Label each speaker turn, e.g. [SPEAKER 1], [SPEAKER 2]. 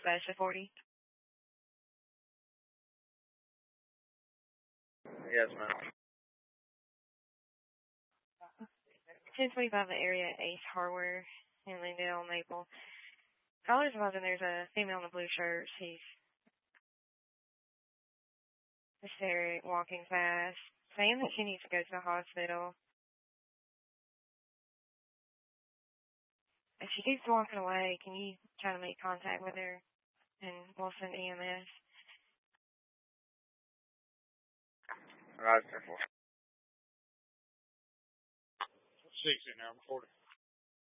[SPEAKER 1] dispatch to 40.
[SPEAKER 2] Yes, ma'am.
[SPEAKER 1] 1025 the area at Ace Hardware in Lindale, Maple. Caller's advising there's a female in a blue shirt. She's hysteric, walking fast, saying that she needs to go to the hospital. If she keeps walking away, can you try to make contact with her and we'll send EMS?
[SPEAKER 2] Roger, 4.
[SPEAKER 3] 6 in there, I'm recording.